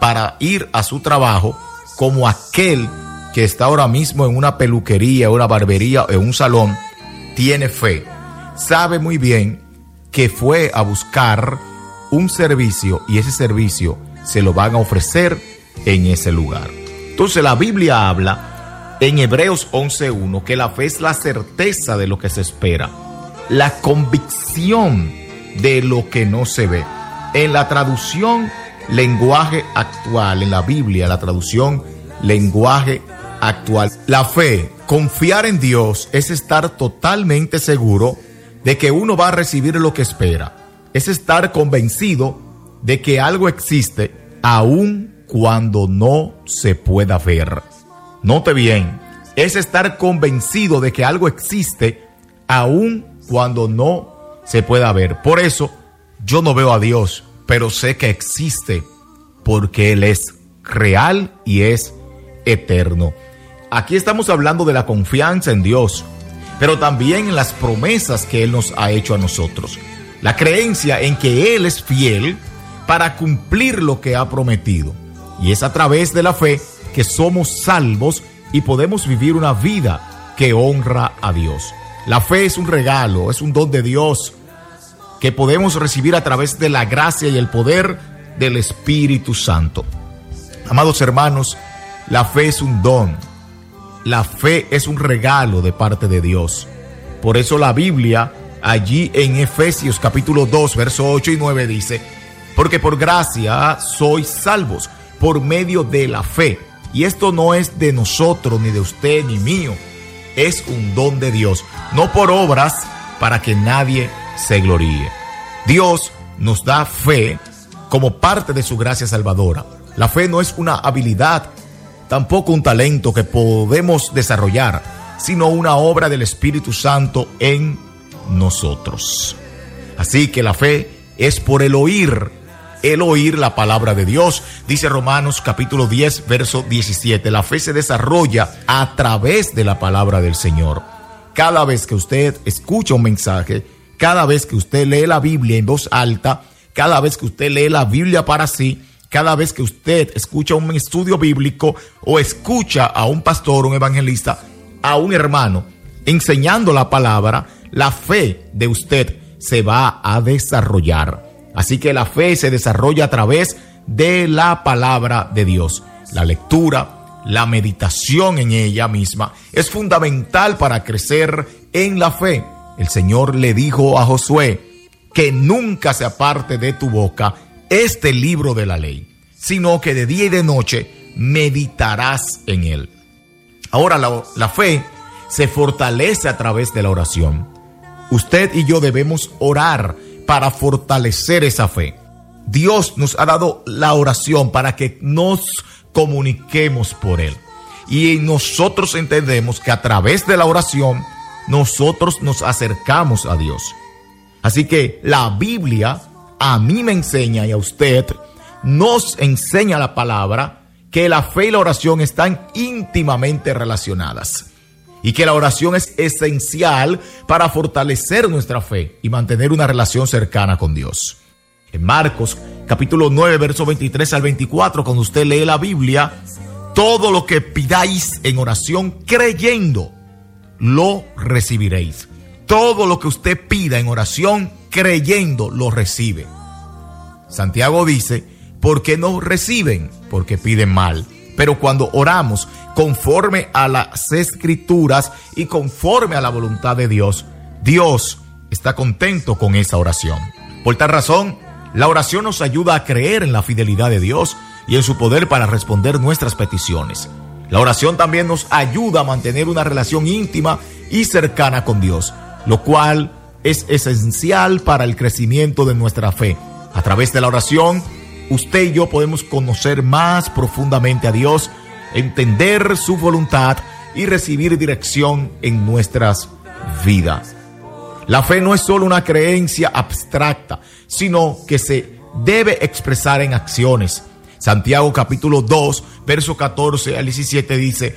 para ir a su trabajo como aquel que está ahora mismo en una peluquería, una barbería, en un salón, tiene fe. Sabe muy bien que fue a buscar un servicio y ese servicio se lo van a ofrecer en ese lugar. Entonces la Biblia habla en Hebreos 11:1 que la fe es la certeza de lo que se espera, la convicción de lo que no se ve. En la traducción lenguaje actual, en la Biblia, la traducción lenguaje actual, la fe, confiar en Dios, es estar totalmente seguro de que uno va a recibir lo que espera. Es estar convencido de que algo existe aun cuando no se pueda ver. Note bien, es estar convencido de que algo existe aun cuando no se pueda ver. Por eso yo no veo a Dios, pero sé que existe porque Él es real y es eterno. Aquí estamos hablando de la confianza en Dios, pero también en las promesas que Él nos ha hecho a nosotros. La creencia en que Él es fiel para cumplir lo que ha prometido. Y es a través de la fe que somos salvos y podemos vivir una vida que honra a Dios. La fe es un regalo, es un don de Dios que podemos recibir a través de la gracia y el poder del Espíritu Santo. Amados hermanos, la fe es un don. La fe es un regalo de parte de Dios. Por eso la Biblia, allí en Efesios capítulo 2, versos 8 y 9 dice: porque por gracia sois salvos por medio de la fe. Y esto no es de nosotros, ni de usted, ni mío. Es un don de Dios, no por obras para que nadie se gloríe. Dios nos da fe como parte de su gracia salvadora. La fe no es una habilidad, tampoco un talento que podemos desarrollar, sino una obra del Espíritu Santo en nosotros. Así que la fe es por el oír la palabra de Dios. Dice Romanos capítulo 10, verso 17, la fe se desarrolla a través de la palabra del Señor. Cada vez que usted escucha un mensaje, cada vez que usted lee la Biblia en voz alta, cada vez que usted lee la Biblia para sí, cada vez que usted escucha un estudio bíblico o escucha a un pastor, un evangelista, a un hermano enseñando la palabra, la fe de usted se va a desarrollar. Así que la fe se desarrolla a través de la palabra de Dios. La lectura, la meditación en ella misma es fundamental para crecer en la fe. El Señor le dijo a Josué que nunca se aparte de tu boca este libro de la ley, sino que de día y de noche meditarás en él. Ahora la fe se fortalece a través de la oración. Usted y yo debemos orar para fortalecer esa fe. Dios nos ha dado la oración para que nos comuniquemos por Él. Y nosotros entendemos que a través de la oración nosotros nos acercamos a Dios. Así que la Biblia a mí me enseña y a usted nos enseña la palabra que la fe y la oración están íntimamente relacionadas. Y que la oración es esencial para fortalecer nuestra fe y mantener una relación cercana con Dios. En Marcos, capítulo 9, verso 23 al 24, cuando usted lee la Biblia, todo lo que pidáis en oración creyendo, lo recibiréis. Todo lo que usted pida en oración creyendo, lo recibe. Santiago dice, ¿por qué no reciben? Porque piden mal. Pero cuando oramos conforme a las Escrituras y conforme a la voluntad de Dios, Dios está contento con esa oración. Por tal razón, la oración nos ayuda a creer en la fidelidad de Dios y en su poder para responder nuestras peticiones. La oración también nos ayuda a mantener una relación íntima y cercana con Dios, lo cual es esencial para el crecimiento de nuestra fe. A través de la oración, usted y yo podemos conocer más profundamente a Dios, entender su voluntad y recibir dirección en nuestras vidas. La fe no es solo una creencia abstracta, sino que se debe expresar en acciones. Santiago capítulo 2, verso 14 al 17 dice,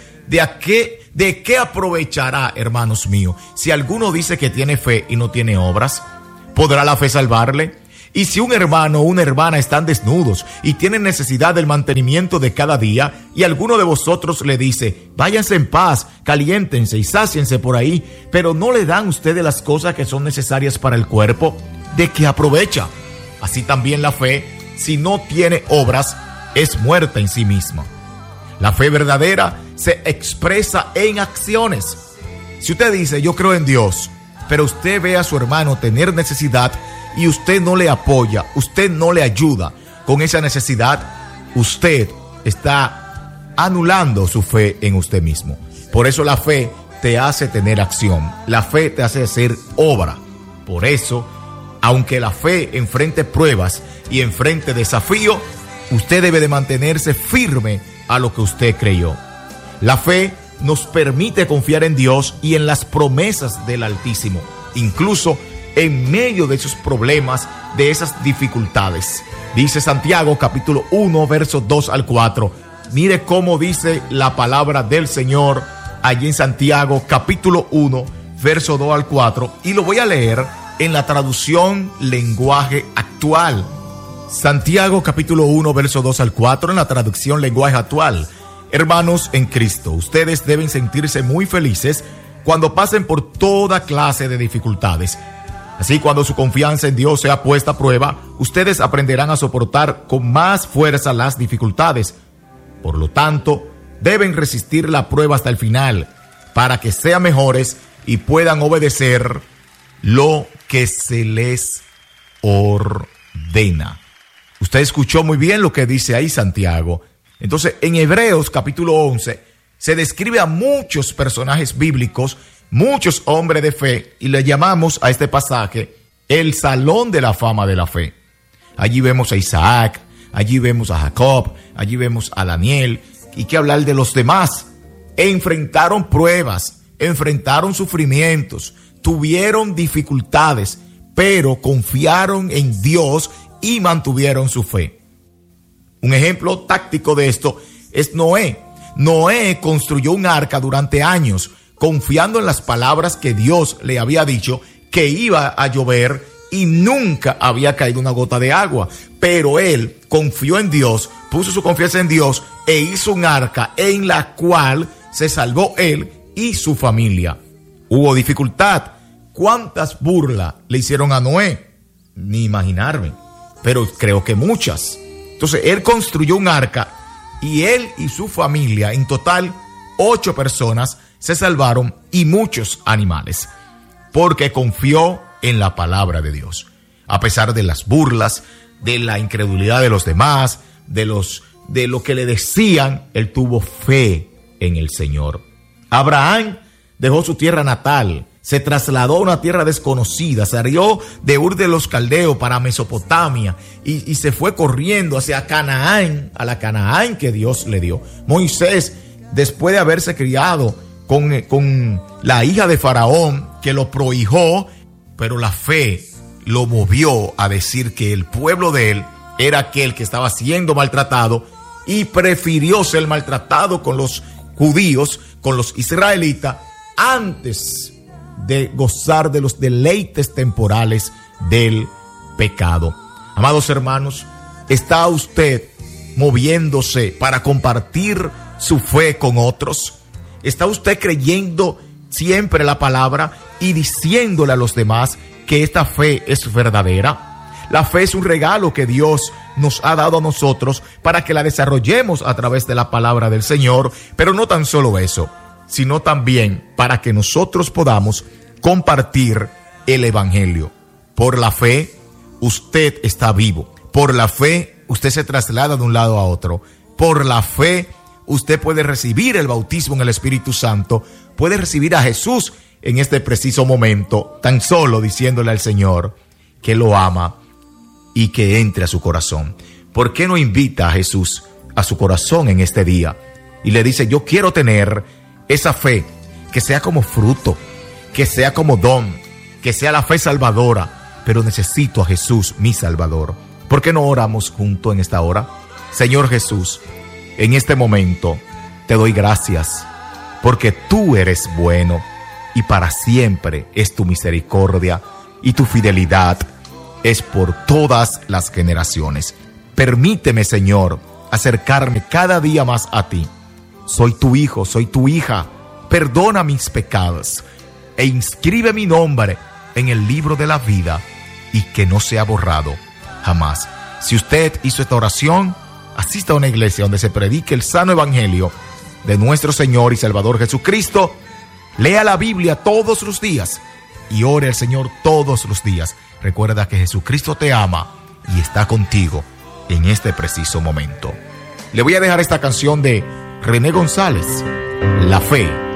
¿de qué aprovechará, hermanos míos, si alguno dice que tiene fe y no tiene obras? ¿Podrá la fe salvarle? Y si un hermano o una hermana están desnudos y tienen necesidad del mantenimiento de cada día, y alguno de vosotros le dice, váyanse en paz, caliéntense y sáciense por ahí, pero no le dan ustedes las cosas que son necesarias para el cuerpo, ¿de qué aprovecha? Así también la fe, si no tiene obras, es muerta en sí misma. La fe verdadera se expresa en acciones. Si usted dice, yo creo en Dios, pero usted ve a su hermano tener necesidad y usted no le apoya, usted no le ayuda con esa necesidad, usted está anulando su fe en usted mismo. Por eso la fe te hace tener acción, la fe te hace hacer obra. Por eso, aunque la fe enfrente pruebas y enfrente desafíos, usted debe de mantenerse firme a lo que usted creyó. La fe nos permite confiar en Dios y en las promesas del Altísimo, incluso en medio de esos problemas, de esas dificultades. Dice Santiago capítulo 1, versos 2 al 4. Mire cómo dice la palabra del Señor allí en Santiago capítulo 1, verso 2 al 4. Y lo voy a leer en la traducción lenguaje actual. Santiago capítulo 1, verso 2 al 4 en la traducción lenguaje actual. Hermanos en Cristo, ustedes deben sentirse muy felices cuando pasen por toda clase de dificultades. Así, cuando su confianza en Dios sea puesta a prueba, ustedes aprenderán a soportar con más fuerza las dificultades. Por lo tanto, deben resistir la prueba hasta el final, para que sean mejores y puedan obedecer lo que se les ordena. Usted escuchó muy bien lo que dice ahí Santiago. Entonces, en Hebreos capítulo 11 se describe a muchos personajes bíblicos, muchos hombres de fe, y le llamamos a este pasaje el Salón de la Fama de la Fe. Allí vemos a Isaac, allí vemos a Jacob, allí vemos a Daniel, y qué hablar de los demás. Enfrentaron pruebas, enfrentaron sufrimientos, tuvieron dificultades, pero confiaron en Dios y mantuvieron su fe. Un ejemplo táctico de esto es Noé. Noé construyó un arca durante años, confiando en las palabras que Dios le había dicho que iba a llover y nunca había caído una gota de agua. Pero él confió en Dios, puso su confianza en Dios e hizo un arca en la cual se salvó él y su familia. Hubo dificultad. ¿Cuántas burlas le hicieron a Noé? Ni imaginarme, pero creo que muchas. Entonces él construyó un arca y él y su familia, en total 8 personas, se salvaron y muchos animales, porque confió en la palabra de Dios. A pesar de las burlas, de la incredulidad de los demás, de lo que le decían, él tuvo fe en el Señor. Abraham dejó su tierra natal, se trasladó a una tierra desconocida, salió de Ur de los Caldeos para Mesopotamia y se fue corriendo hacia Canaán, a la Canaán que Dios le dio. Moisés, después de haberse criado con la hija de Faraón, que lo prohijó, pero la fe lo movió a decir que el pueblo de él era aquel que estaba siendo maltratado y prefirió ser maltratado con los judíos, con los israelitas, antes de gozar de los deleites temporales del pecado. Amados hermanos, ¿está usted moviéndose para compartir su fe con otros? ¿Está usted creyendo siempre la palabra y diciéndole a los demás que esta fe es verdadera? La fe es un regalo que Dios nos ha dado a nosotros para que la desarrollemos a través de la palabra del Señor, pero no tan solo eso, sino también para que nosotros podamos compartir el evangelio. Por la fe, usted está vivo. Por la fe, usted se traslada de un lado a otro. Por la fe, usted puede recibir el bautismo en el Espíritu Santo, puede recibir a Jesús en este preciso momento, tan solo diciéndole al Señor que lo ama y que entre a su corazón. ¿Por qué no invita a Jesús a su corazón en este día? Y le dice, yo quiero tener esa fe que sea como fruto, que sea como don, que sea la fe salvadora, pero necesito a Jesús, mi Salvador. ¿Por qué no oramos juntos en esta hora? Señor Jesús, en este momento te doy gracias, porque tú eres bueno y para siempre es tu misericordia y tu fidelidad es por todas las generaciones. Permíteme, Señor, acercarme cada día más a ti. Soy tu hijo, soy tu hija. Perdona mis pecados e inscribe mi nombre en el libro de la vida y que no sea borrado jamás. Si usted hizo esta oración, asista a una iglesia donde se predique el sano evangelio de nuestro Señor y Salvador Jesucristo. Lea la Biblia todos los días y ore al Señor todos los días. Recuerda que Jesucristo te ama y está contigo en este preciso momento. Le voy a dejar esta canción de René González, La Fe.